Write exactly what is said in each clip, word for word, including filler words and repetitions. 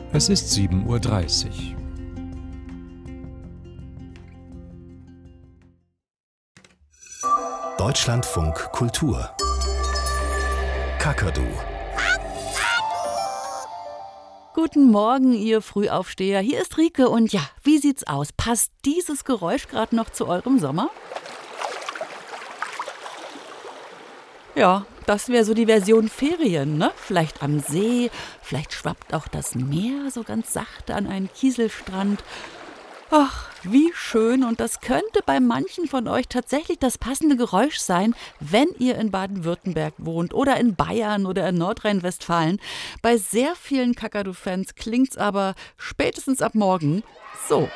Es ist sieben Uhr dreißig. Deutschlandfunk Kultur. Kakadu. Guten Morgen, ihr Frühaufsteher. Hier ist Rike und ja, wie sieht's aus? Passt dieses Geräusch gerade noch zu eurem Sommer? Ja, das wäre so die Version Ferien, ne? Vielleicht am See, vielleicht schwappt auch das Meer so ganz sachte an einen Kieselstrand. Ach, wie schön, und das könnte bei manchen von euch tatsächlich das passende Geräusch sein, wenn ihr in Baden-Württemberg wohnt oder in Bayern oder in Nordrhein-Westfalen. Bei sehr vielen Kakadu-Fans klingt's aber spätestens ab morgen so.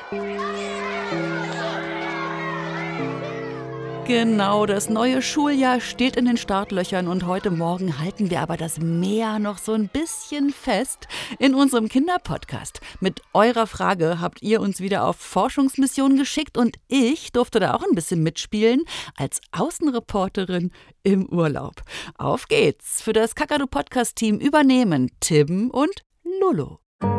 Genau, das neue Schuljahr steht in den Startlöchern und heute Morgen halten wir aber das Meer noch so ein bisschen fest in unserem Kinderpodcast. Mit eurer Frage habt ihr uns wieder auf Forschungsmission geschickt und ich durfte da auch ein bisschen mitspielen als Außenreporterin im Urlaub. Auf geht's! Für das Kakadu-Podcast-Team übernehmen Tim und Lulu.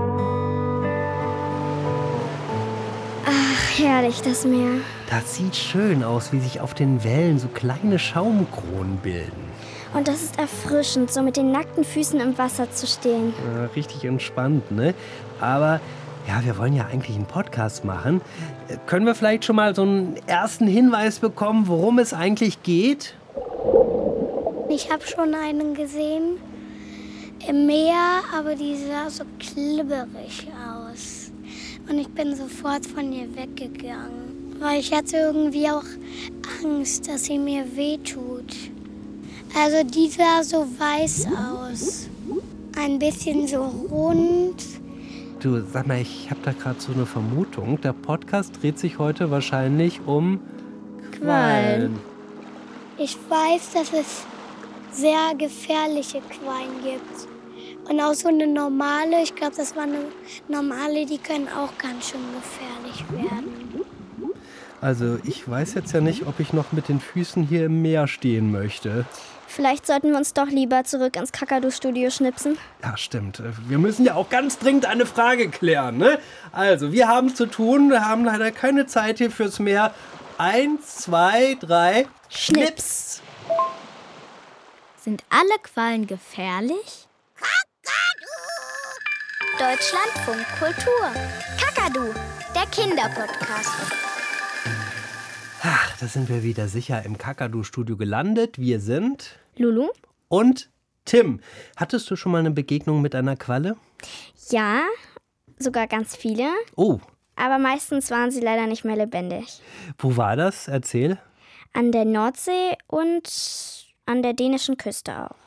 Ach, herrlich, das Meer. Das sieht schön aus, wie sich auf den Wellen so kleine Schaumkronen bilden. Und das ist erfrischend, so mit den nackten Füßen im Wasser zu stehen. Ja, richtig entspannt, ne? Aber ja, wir wollen ja eigentlich einen Podcast machen. Können wir vielleicht schon mal so einen ersten Hinweis bekommen, worum es eigentlich geht? Ich habe schon einen gesehen im Meer, aber die sah so klibberig aus. Und ich bin sofort von ihr weggegangen, weil ich hatte irgendwie auch Angst, dass sie mir wehtut. Also die sah so weiß aus, ein bisschen so rund. Du, sag mal, ich habe da gerade so eine Vermutung. Der Podcast dreht sich heute wahrscheinlich um Quallen. Ich weiß, dass es sehr gefährliche Quallen gibt. Und auch so eine normale, ich glaube, das war eine normale, die können auch ganz schön gefährlich werden. Also ich weiß jetzt ja nicht, ob ich noch mit den Füßen hier im Meer stehen möchte. Vielleicht sollten wir uns doch lieber zurück ins Kakadu-Studio schnipsen. Ja, stimmt. Wir müssen ja auch ganz dringend eine Frage klären, ne? Also, wir haben zu tun, wir haben leider keine Zeit hier fürs Meer. Eins, zwei, drei, Schnips! Sind alle Quallen gefährlich? Deutschlandfunk Kultur. Kakadu, der Kinderpodcast. Ach, da sind wir wieder sicher im Kakadu-Studio gelandet. Wir sind Lulu? Und Tim. Hattest du schon mal eine Begegnung mit einer Qualle? Ja, sogar ganz viele. Oh. Aber meistens waren sie leider nicht mehr lebendig. Wo war das? Erzähl. An der Nordsee und an der dänischen Küste auch.